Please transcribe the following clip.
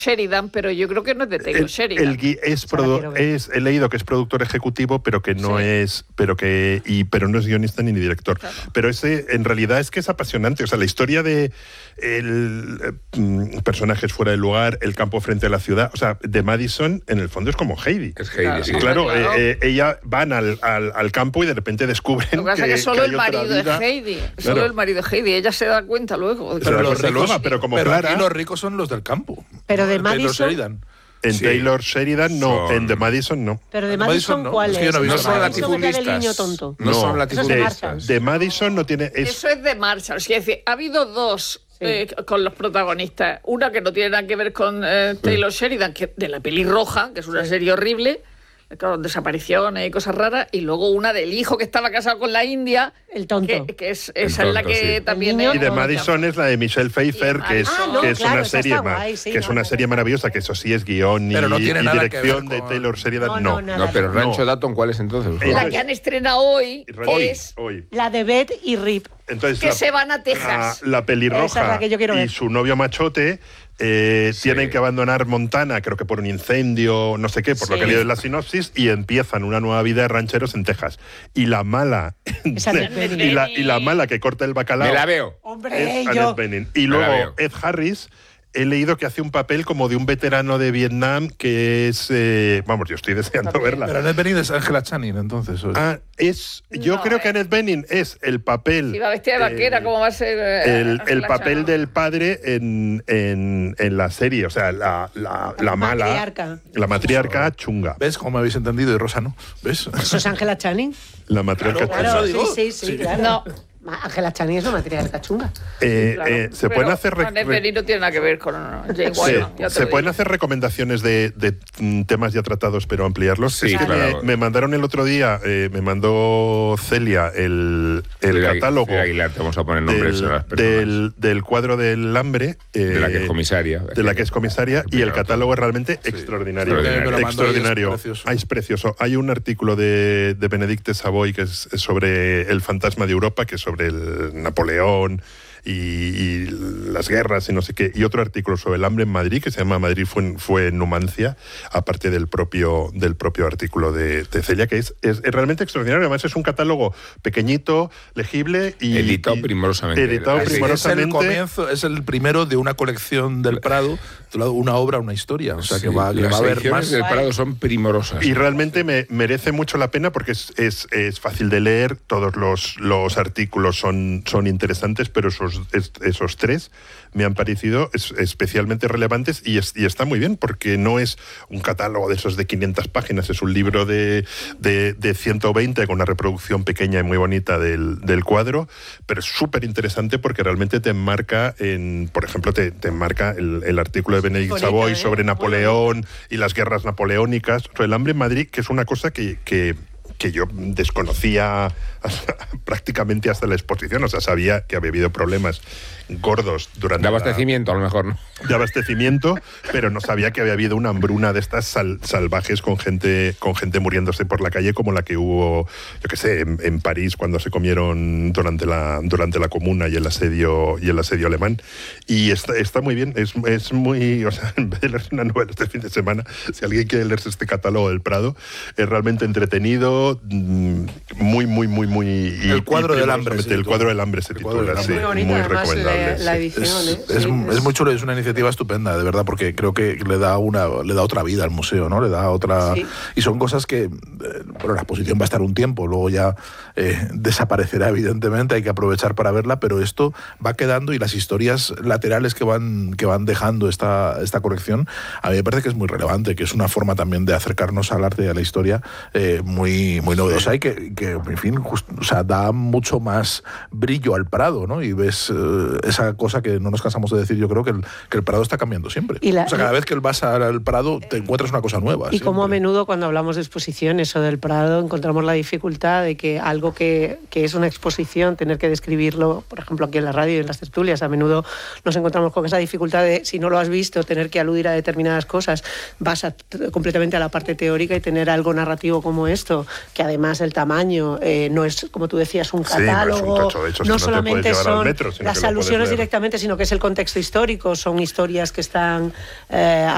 Sheridan, pero yo creo que no es de Taylor Sheridan. He leído que es productor ejecutivo, pero que no es, pero no es guionista ni director. Claro. Pero ese, en realidad, es que es apasionante. O sea, la historia de personajes fuera del lugar, el campo frente a la ciudad. O sea, de Madison, en el fondo, es como Heidi. Es Heidi, claro, sí. Claro, ella van al campo y de repente descubren lo que pasa es que solo el marido es Heidi. Claro. Solo el marido es Heidi. Ella se da cuenta luego. Pero aquí los ricos son los del campo. Pero de Madison... En Taylor Sheridan no, en The Madison no. Pero de Madison, ¿cuál es? No son latifundistas. No son latifundistas. De Madison no tiene... Eso es de Marshall. Es decir, ha habido dos con los protagonistas. Una que no tiene nada que ver con Taylor Sheridan, que de la pelirroja, que es una serie horrible, con desapariciones y cosas raras, y luego una del hijo que estaba casado con la India, el tonto, que es esa es la que también y de Madison es la de Michelle Pfeiffer, que es una serie es una serie maravillosa, que eso sí es guión y dirección de Taylor Sheridan. No, pero Rancho Dawson, ¿cuál es entonces? La que han estrenado hoy es la de Beth y Rip, entonces, que se van a Texas. La pelirroja y su novio machote tienen que abandonar Montana, creo que por un incendio, no sé qué, por lo que he leído en la sinopsis, y empiezan una nueva vida de rancheros en Texas. Y la mala y la mala que corta el bacalao me la veo. Hombre, es Annette Bening. Y luego Ed Harris, he leído que hace un papel como de un veterano de Vietnam que es... yo estoy deseando verla. Pero Annette Bening es Angela Channing, entonces. Yo creo que Annette Bening es el papel... Si va vestida de vaquera, ¿cómo va a ser? El papel del padre en la serie. O sea, la mala... La matriarca chunga. ¿Ves cómo me habéis entendido? Y Rosa no. ¿Ves? ¿Eso es Angela Channing? La matriarca chunga. Sí, claro. No. Angela Channing es una matriarca chunga. Se pueden hacer... Annette Bening no tiene nada que ver con Jane Wyman. Se pueden hacer recomendaciones de temas ya tratados, pero ampliarlos. Sí, claro. Me mandaron el otro día, me mandó Celia el catálogo Aguilar, te vamos a poner nombres del cuadro del hambre. De la que es comisaria. De la que es comisaria, y el catálogo es realmente extraordinario. Extraordinario. Es precioso. Hay un artículo de Benedicte Savoy que es sobre el fantasma de Europa, que es sobre el Napoleón y las guerras y no sé qué, y otro artículo sobre el hambre en Madrid, que se llama Madrid fue Numancia, aparte del propio artículo de Celia, que es realmente extraordinario. Además es un catálogo pequeñito, legible y editado primorosamente. Es el comienzo, es el primero de una colección del Prado, una obra, una historia, o sea que va a haber más. Del Prado son primorosas. Y realmente merece mucho la pena porque es fácil de leer, todos los artículos son interesantes, pero esos tres me han parecido especialmente relevantes y está muy bien, porque no es un catálogo de esos de 500 páginas, es un libro de 120 con una reproducción pequeña y muy bonita del cuadro, pero es súper interesante porque realmente te enmarca por ejemplo, te enmarca el artículo de Benedict Savoy sobre Napoleón y las guerras napoleónicas, sobre el hambre en Madrid, que es una cosa que yo desconocía prácticamente hasta la exposición. O sea, sabía que había habido problemas gordos durante... De abastecimiento, a lo mejor, ¿no? De abastecimiento, pero no sabía que había habido una hambruna de estas salvajes con gente muriéndose por la calle, como la que hubo, yo qué sé, en París, cuando se comieron durante la Comuna y el asedio alemán. Y está muy bien, es muy... O sea, en vez de leerse una novela este fin de semana, si alguien quiere leerse este catálogo del Prado, es realmente entretenido, muy, muy, muy, muy... El cuadro del hambre. El cuadro del hambre se titula, sí, muy recomendable. La edición, es muy chulo, es una iniciativa estupenda, de verdad, porque creo que le da otra vida al museo, ¿no? Le da otra... Sí. Y son cosas que, la exposición va a estar un tiempo, luego ya desaparecerá, evidentemente, hay que aprovechar para verla, pero esto va quedando, y las historias laterales que van dejando esta colección, a mí me parece que es muy relevante, que es una forma también de acercarnos al arte y a la historia muy, muy novedosa, y que en fin, o sea, da mucho más brillo al Prado, ¿no? Y ves esa cosa que no nos cansamos de decir, yo creo que el Prado está cambiando siempre. O sea, cada vez que vas al Prado te encuentras una cosa nueva. Y como a menudo cuando hablamos de exposiciones o del Prado encontramos la dificultad de que algo que es una exposición, tener que describirlo, por ejemplo, aquí en la radio y en las tertulias, a menudo nos encontramos con esa dificultad de, si no lo has visto, tener que aludir a determinadas cosas, vas completamente a la parte teórica, y tener algo narrativo como esto, que además el tamaño no es, como tú decías, un catálogo, no solamente son las alusiones directamente, sino que es el contexto histórico, son historias que están